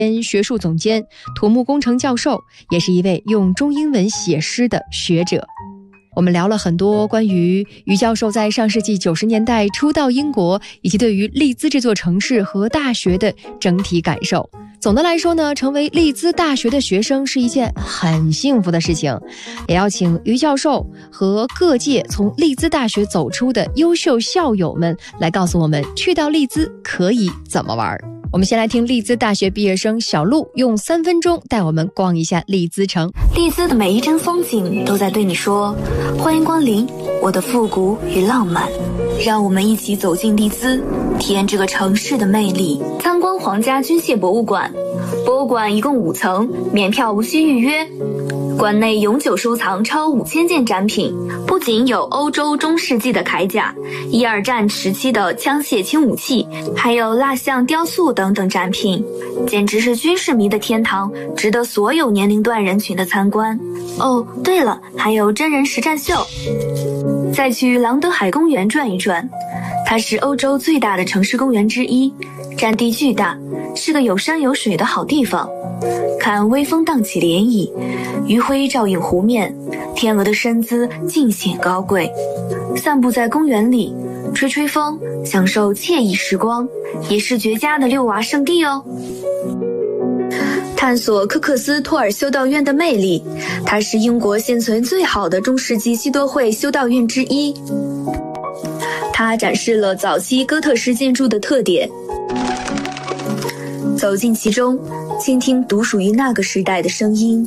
学术总监、土木工程教授，也是一位用中英文写诗的学者。我们聊了很多关于于教授在上世纪90年代初到英国，以及对于利兹这座城市和大学的整体感受。总的来说呢，成为利兹大学的学生是一件很幸福的事情。也要请于教授和各界从利兹大学走出的优秀校友们来告诉我们，去到利兹可以怎么玩。我们先来听利兹大学毕业生小陆用3分钟带我们逛一下利兹城。 利兹的每一帧风景都在对你说，欢迎光临我的复古与浪漫，让我们一起走进利兹，体验这个城市的魅力。参观皇家军械博物馆，博物馆一共5层，免票无需预约。馆内永久收藏超5000件展品，不仅有欧洲中世纪的铠甲、一二战时期的枪械轻武器，还有蜡像、雕塑等等展品，简直是军事迷的天堂，值得所有年龄段人群的参观。哦，对了，还有真人实战秀。再去朗德海公园转一转，它是欧洲最大的城市公园之一，占地巨大，是个有山有水的好地方。看微风荡起涟漪，余晖照映湖面，天鹅的身姿尽显高贵。散步在公园里，吹吹风，享受惬意时光，也是绝佳的遛娃圣地哦。探索科克斯托尔修道院的魅力，它是英国现存最好的中世纪修道会修道院之一。它展示了早期哥特式建筑的特点。走进其中，倾听独属于那个时代的声音。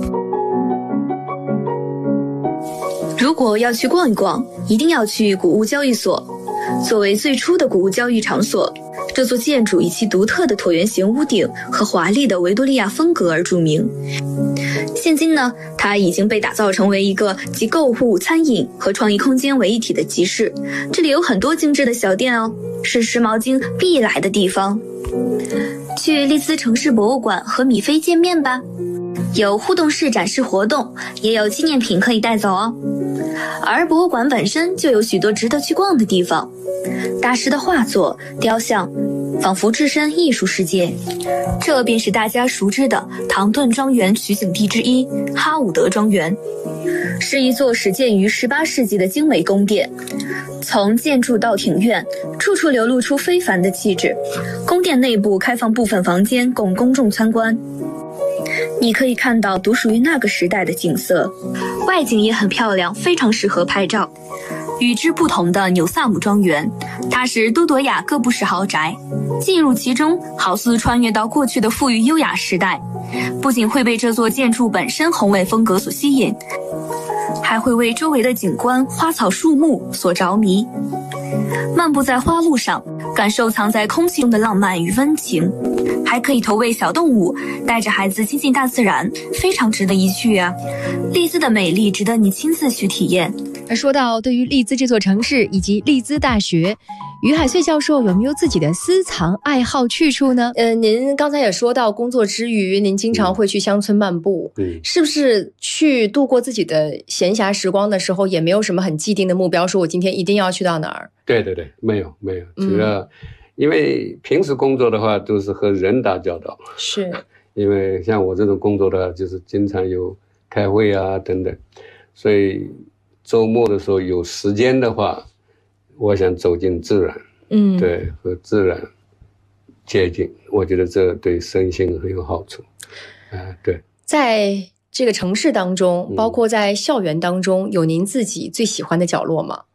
如果要去逛一逛，一定要去古物交易所。作为最初的古物交易场所，这座建筑以其独特的椭圆形屋顶和华丽的维多利亚风格而著名。现今呢，它已经被打造成为一个集购物、餐饮和创意空间为一体的集市。这里有很多精致的小店哦，是时髦精必来的地方。去利兹城市博物馆和米菲见面吧，有互动式展示活动，也有纪念品可以带走哦。而博物馆本身就有许多值得去逛的地方，大师的画作、雕像，仿佛置身艺术世界。这便是大家熟知的唐顿庄园取景地之一——哈伍德庄园，是一座始建于18世纪的精美宫殿。从建筑到庭院，处处流露出非凡的气质。宫殿内部开放部分房间供公众参观，你可以看到独属于那个时代的景色，外景也很漂亮，非常适合拍照。与之不同的纽萨姆庄园，它是都铎亚各部式豪宅，进入其中好似穿越到过去的富裕优雅时代，不仅会被这座建筑本身宏伟风格所吸引，还会为周围的景观、花草树木所着迷。漫步在花路上，感受藏在空气中的浪漫与温情，还可以投喂小动物，带着孩子亲近大自然，非常值得一去啊！利兹的美丽值得你亲自去体验。 说到对于利兹这座城市以及利兹大学，于海穗教授有没有自己的私藏爱好去处呢？您刚才也说到，工作之余您经常会去乡村漫步，是不是去度过自己的闲暇时光的时候，也没有什么很既定的目标，说我今天一定要去到哪儿？ 对，没有，主要因为平时工作的话都是和人打交道， 是因为像我这种工作的话，就是经常有开会啊等等，所以周末的时候有时间的话，我想走进自然，对，和自然接近，我觉得这对身心很有好处。对， 在这个城市当中，包括在校园当中，有您自己最喜欢的角落吗？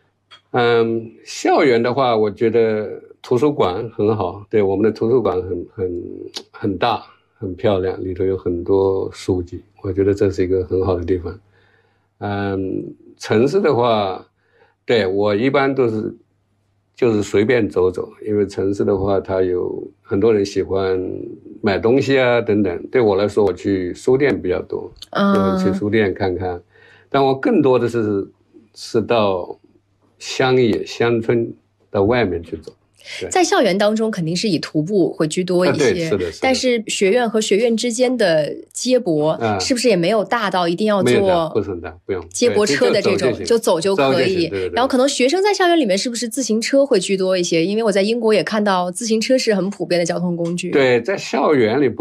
校园的话，我觉得图书馆很好，对，我们的图书馆很大，很漂亮，里头有很多书籍，我觉得这是一个很好的地方。城市的话，对，我一般都是就是随便走走，因为城市的话，它有很多人喜欢买东西啊等等。对我来说，我去书店比较多，去书店看看。但我更多的是到乡野乡村到外面去走。 在校园当中肯定是以徒步会居多一些， 是的。 但是学院和学院之间的接驳是不是也没有大到一定要坐不是很大，不用接驳车的这种，就走就可以。 对。 然后可能学生在校园里面是不是自行车会居多一些？因为我在英国也看到自行车是很普遍的交通工具。 对，在校园里